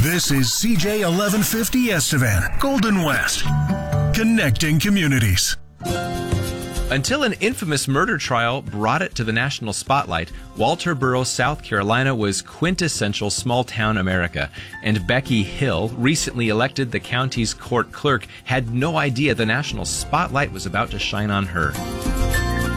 This is CJ 1150 Estevan, Golden West, connecting communities. Until an infamous murder trial brought it to the national spotlight, Walterboro, South Carolina was quintessential small-town America, and Becky Hill, recently elected the county's court clerk, had no idea the national spotlight was about to shine on her.